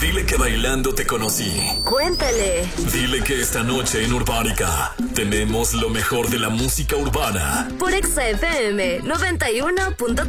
Dile que bailando te conocí. Cuéntale. Dile que esta noche en Urbánica tenemos lo mejor de la música urbana. Por Exa FM 91.4.